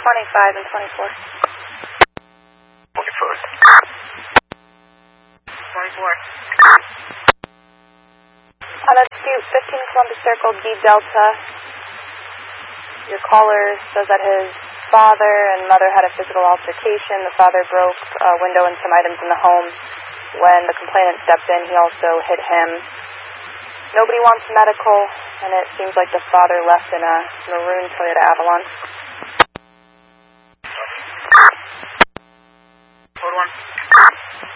25 and 24. 21st. 24. On a dispute, 15 Columbus Circle, D Delta. Your caller says that his father and mother had a physical altercation. The father broke a window and some items in the home. When the complainant stepped in, he also hit him. Nobody wants medical, and it seems like the father left in a maroon Toyota Avalon.